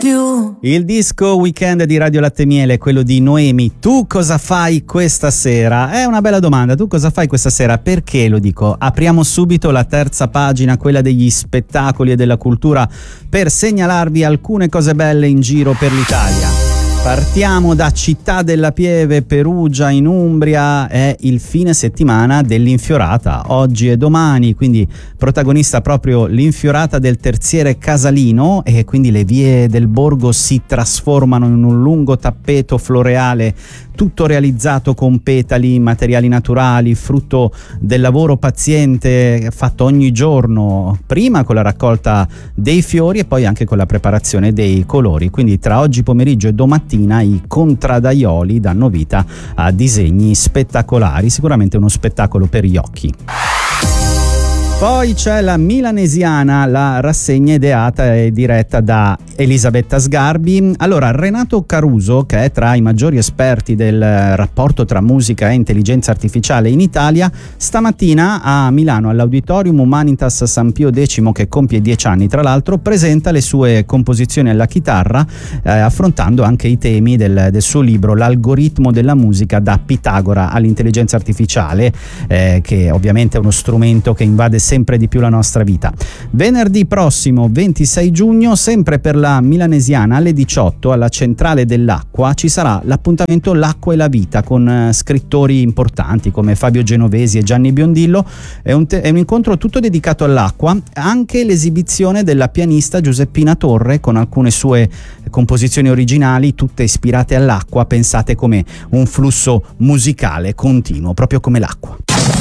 più. Il disco weekend di Radio Latte Miele è quello di Noemi. Tu cosa fai questa sera? È una bella domanda. Tu cosa fai questa sera? Perché lo dico? Apriamo subito la terza pagina, quella degli spettacoli e della cultura, per segnalarvi alcune cose belle in giro per l'Italia. Partiamo da Città della Pieve, Perugia, in Umbria. È il fine settimana dell'Infiorata, oggi e domani, quindi protagonista proprio l'Infiorata del Terziere Casalino, e quindi le vie del borgo si trasformano in un lungo tappeto floreale, tutto realizzato con petali, materiali naturali, frutto del lavoro paziente fatto ogni giorno, prima con la raccolta dei fiori e poi anche con la preparazione dei colori. Quindi tra oggi pomeriggio e domattina i contraddaioli danno vita a disegni spettacolari, sicuramente uno spettacolo per gli occhi. Poi c'è la Milanesiana, la rassegna ideata e diretta da Elisabetta Sgarbi. Allora, Renato Caruso, che è tra i maggiori esperti del rapporto tra musica e intelligenza artificiale in Italia, stamattina a Milano all'Auditorium Humanitas San Pio X, che compie 10 anni tra l'altro, presenta le sue composizioni alla chitarra, affrontando anche i temi del suo libro L'algoritmo della musica da Pitagora all'intelligenza artificiale, che ovviamente è uno strumento che invade sempre di più la nostra vita. Venerdì prossimo 26 giugno, sempre per la Milanesiana, alle 18 alla Centrale dell'Acqua ci sarà l'appuntamento L'acqua e la vita con scrittori importanti come Fabio Genovesi e Gianni Biondillo. È un incontro tutto dedicato all'acqua, anche l'esibizione della pianista Giuseppina Torre con alcune sue composizioni originali tutte ispirate all'acqua, pensate come un flusso musicale continuo, proprio come l'acqua.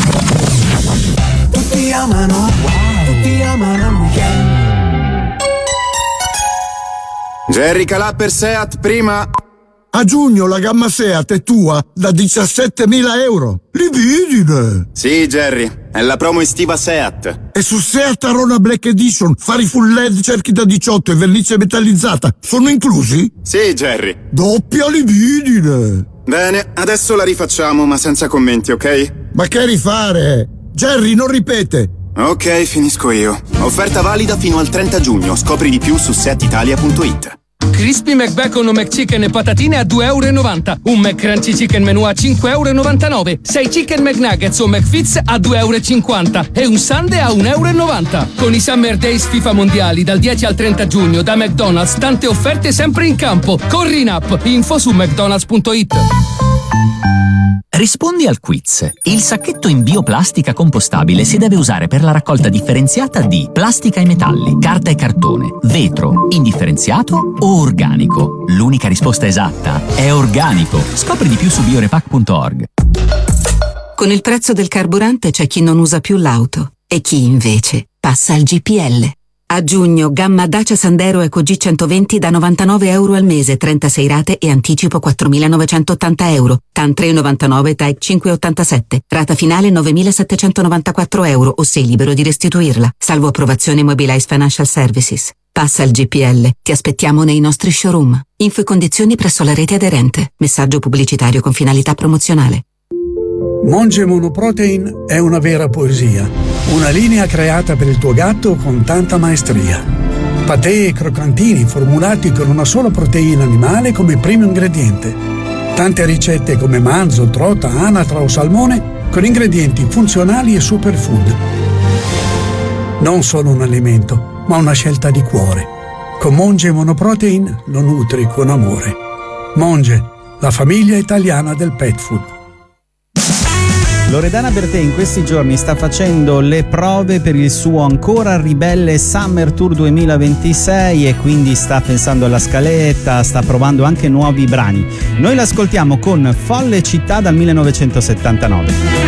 Tutti amano il weekend. Jerry Calà per Seat prima. A giugno la gamma Seat è tua da 17.000 euro. Libidine! Sì, Jerry, è la promo estiva Seat. E su Seat Arona Black Edition, fari full LED, cerchi da 18 e vernice metallizzata sono inclusi? Sì, Jerry. Doppia libidine! Bene, adesso la rifacciamo, ma senza commenti, ok? Ma che rifare? Jerry, non ripete! Ok, finisco io. Offerta valida fino al 30 giugno. Scopri di più su setitalia.it. Crispy McBacon o McChicken e patatine a €2,90. Un McCrunchy Chicken Menù a €5,99. 6 Chicken McNuggets o McFits a €2,50. E un sundae a €1,90. Con i Summer Days FIFA Mondiali dal 10 al 30 giugno da McDonald's, tante offerte sempre in campo. Corri in app. Info su mcdonalds.it. Rispondi al quiz. Il sacchetto in bioplastica compostabile si deve usare per la raccolta differenziata di plastica e metalli, carta e cartone, vetro, indifferenziato o organico. L'unica risposta esatta è organico. Scopri di più su biorepack.org. Con il prezzo del carburante c'è chi non usa più l'auto e chi invece passa al GPL. A giugno, gamma Dacia Sandero Eco G120 da €99 al mese, 36 rate e anticipo €4.980. TAN 3,99, TAEC 5,87. Rata finale €9.794 o sei libero di restituirla. Salvo approvazione Mobilize Financial Services. Passa al GPL. Ti aspettiamo nei nostri showroom. Info e condizioni presso la rete aderente. Messaggio pubblicitario con finalità promozionale. Monge Monoprotein è una vera poesia, una linea creata per il tuo gatto con tanta maestria. Patè e croccantini formulati con una sola proteina animale come primo ingrediente. Tante ricette come manzo, trota, anatra o salmone con ingredienti funzionali e superfood. Non solo un alimento, ma una scelta di cuore. Con Monge Monoprotein lo nutri con amore. Monge, la famiglia italiana del pet food. Loredana Bertè in questi giorni sta facendo le prove per il suo ancora ribelle Summer Tour 2026 e quindi sta pensando alla scaletta, sta provando anche nuovi brani. Noi l'ascoltiamo con Folle Città dal 1979.